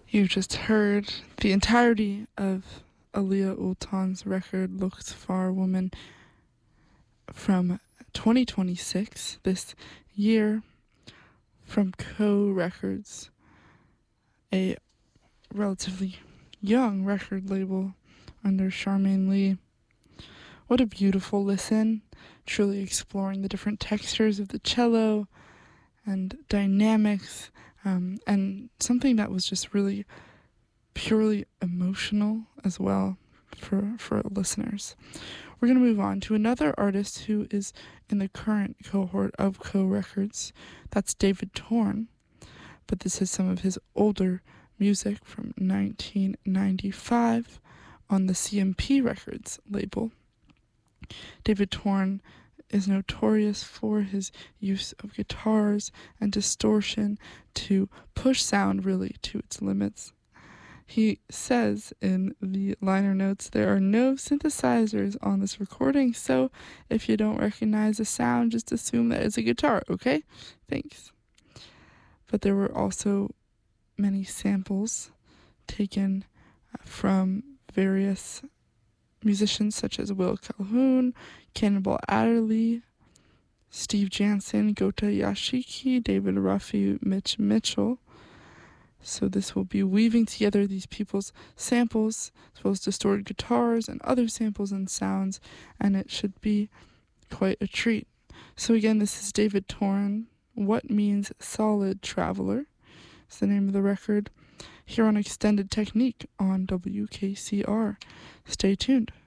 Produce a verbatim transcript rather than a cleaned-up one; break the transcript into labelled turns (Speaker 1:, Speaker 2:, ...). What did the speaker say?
Speaker 1: You just heard the entirety of Aaliyah Ultan's record, Looked Far Woman, from twenty twenty-six, this year, from Co Records, a relatively young record label under Charmaine Lee. What a beautiful listen, truly exploring the different textures of the cello and dynamics, um, and something that was just really purely emotional as well for, for listeners. We're going to move on to another artist who is in the current cohort of Co Records. That's David Torn, but this is some of his older music from nineteen ninety-five on the C M P Records label. David Torn is notorious for his use of guitars and distortion to push sound really to its limits. He says in the liner notes, there are no synthesizers on this recording, so if you don't recognize the sound, just assume that it's a guitar, okay? Thanks. But there were also many samples taken from various musicians such as Will Calhoun, Cannonball Adderley, Steve Jansen, Gota Yashiki, David Ruffy, Mitch Mitchell. So this will be weaving together these people's samples, as well as distorted guitars and other samples and sounds, and it should be quite a treat. So again, this is David Torn, What Means Solid Traveler is the name of the record, here on Extended Technique on W K C R. Stay tuned.